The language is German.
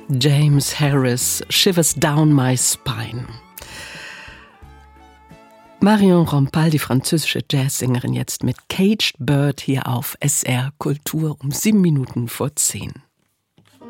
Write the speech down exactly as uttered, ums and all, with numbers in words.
James Harris, Shivers Down My Spine. Marion Rampal, die französische Jazzsängerin, jetzt mit Caged Bird hier auf S R Kultur um sieben Minuten vor zehn.